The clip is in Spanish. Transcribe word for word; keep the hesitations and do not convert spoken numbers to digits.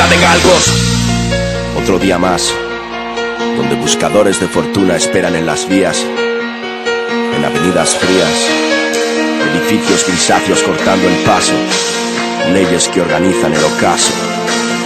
de galgos. Otro día más, donde buscadores de fortuna esperan en las vías, en avenidas frías, edificios grisáceos cortando el paso, leyes que organizan el ocaso.